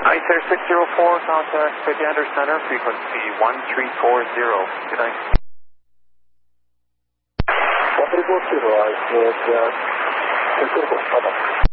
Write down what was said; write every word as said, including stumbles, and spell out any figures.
Hi, sir, six zero four, contact Fifty Under Center, frequency one three four zero. Good night. one three four zero, I said, uh, six zero four, bye-bye.